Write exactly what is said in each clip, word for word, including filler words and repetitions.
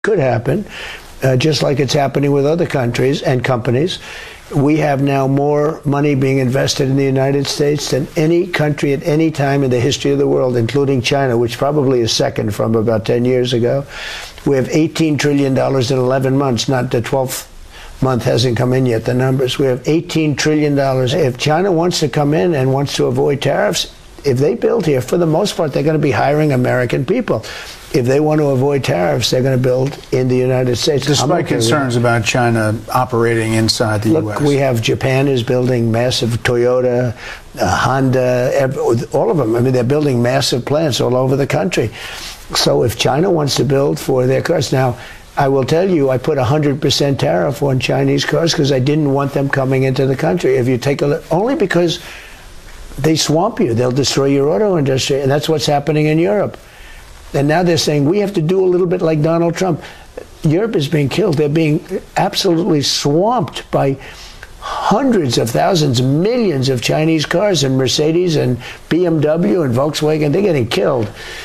could happen, uh, just like it's happening with other countries and companies. We have now more money being invested in the United States than any country at any time in the history of the world, including China, which probably is second from about ten years ago. We have eighteen trillion dollars in eleven months, not the twelfth month hasn't come in yet, the numbers. We have eighteen trillion dollars. If China wants to come in and wants to avoid tariffs, if they build here, for the most part, they're going to be hiring American people. If they want to avoid tariffs, they're going to build in the United States. Despite okay concerns about China operating inside the Look, U S. we have Japan is building massive, Toyota, uh, Honda, every, all of them. I mean, they're building massive plants all over the country. So if China wants to build for their cars, now, I will tell you, I put a one hundred percent tariff on Chinese cars because I didn't want them coming into the country. If you take a look, only because they swamp you. They'll destroy your auto industry, and that's what's happening in Europe. And now they're saying we have to do a little bit like Donald Trump. Europe is being killed. They're being absolutely swamped by hundreds of thousands, millions of Chinese cars, and Mercedes and B M W and Volkswagen. They're getting killed.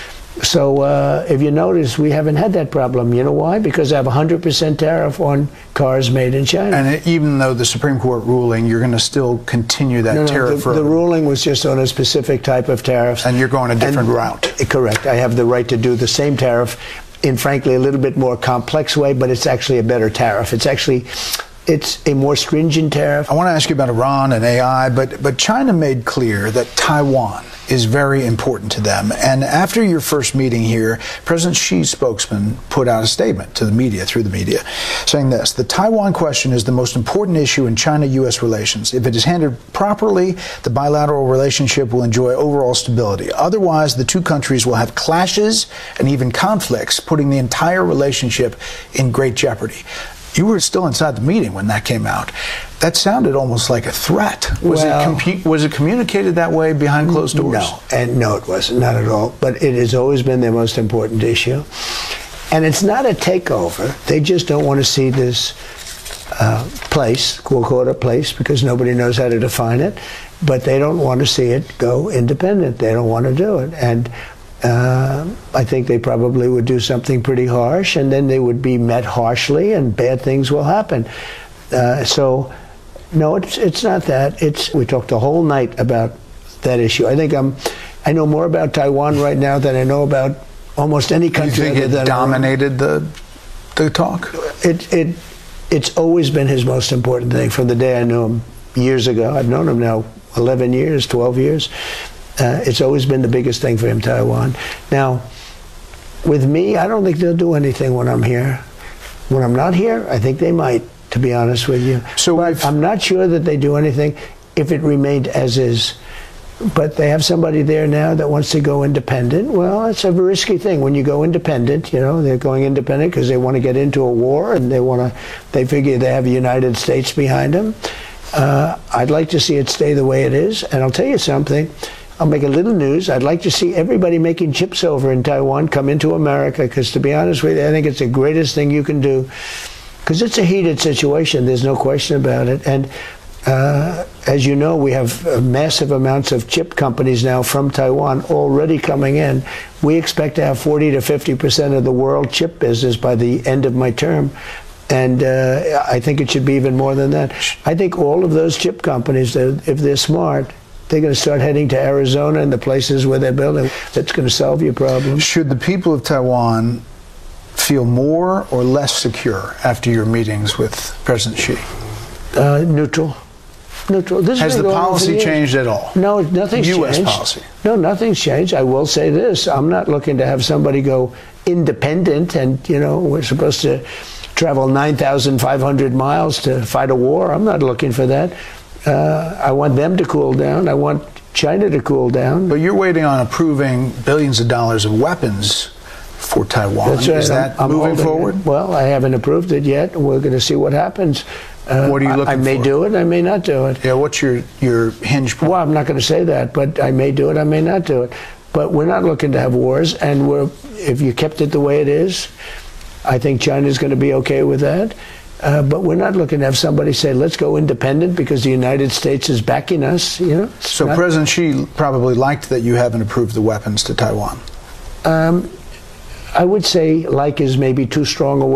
So uh, if you notice, we haven't had that problem. You know why? Because I have a one hundred percent tariff on cars made in China. And it, even though the Supreme Court ruling, you're going to still continue that no, no, tariff? The, the ruling was just on a specific type of tariffs. And you're going a different and, route. Correct. I have the right to do the same tariff in, frankly, a little bit more complex way, but it's actually a better tariff. It's actually... It's a more stringent tariff. I want to ask you about Iran and A I, but, but China made clear that Taiwan is very important to them. And after your first meeting here, President Xi's spokesman put out a statement to the media, through the media, saying this: the Taiwan question is the most important issue in China U S relations. If it is handled properly, the bilateral relationship will enjoy overall stability. Otherwise, the two countries will have clashes and even conflicts, putting the entire relationship in great jeopardy. You were still inside the meeting when that came out. That sounded almost like a threat. Was, well, it, was it communicated that way behind closed doors? No, and no, it wasn't, not at all. But it has always been their most important issue. And it's not a takeover. They just don't want to see this uh, place, we'll call it a place because nobody knows how to define it, but they don't want to see it go independent. They don't want to do it. And Uh, I think they probably would do something pretty harsh, and then they would be met harshly, and bad things will happen. Uh, so, no, it's it's not that. It's we talked the whole night about that issue. I think I'm, I know more about Taiwan right now than I know about almost any country. You think it dominated the the talk? It it it's always been his most important thing from the day I knew him years ago. I've known him now eleven years, twelve years. Uh, it's always been the biggest thing for him, Taiwan. Now, with me, I don't think they'll do anything when I'm here. When I'm not here, I think they might, to be honest with you. So but I'm not sure that they do anything if it remained as is. But they have somebody there now that wants to go independent. Well, it's a risky thing when you go independent. You know, they're going independent because they want to get into a war, and they want to. They figure they have the United States behind them. Uh, I'd like to see it stay the way it is, and I'll tell you something. I'll make a little news. I'd like to see everybody making chips over in Taiwan come into America, because to be honest with you, I think it's the greatest thing you can do, because it's a heated situation. There's no question about it. And uh, as you know, we have uh, massive amounts of chip companies now from Taiwan already coming in. We expect to have forty to fifty percent of the world chip business by the end of my term. And uh, I think it should be even more than that. I think all of those chip companies, if they're smart, they're going to start heading to Arizona and the places where they're building. That's going to solve your problem. Should the people of Taiwan feel more or less secure after your meetings with President Xi? Uh, neutral. Neutral. This Has the policy changed at all? No, nothing's U S changed. policy? No, nothing's changed. I will say this. I'm not looking to have somebody go independent and, you know, we're supposed to travel nine thousand five hundred miles to fight a war. I'm not looking for that. Uh, I want them to cool down. I want China to cool down. But you're waiting on approving billions of dollars of weapons for Taiwan. That's right. Is that I'm, I'm moving forward? It. Well, I haven't approved it yet. We're going to see what happens. Uh, what are you looking I, I may for? do it. I may not do it. Yeah. What's your your hinge point? Well, I'm not going to say that, but I may do it. I may not do it. But we're not looking to have wars. And we're if you kept it the way it is, I think China's going to be okay with that. Uh, but we're not looking to have somebody say, let's go independent because the United States is backing us. You know. So not, President Xi probably liked that you haven't approved the weapons to Taiwan. Um, I would say like is maybe too strong a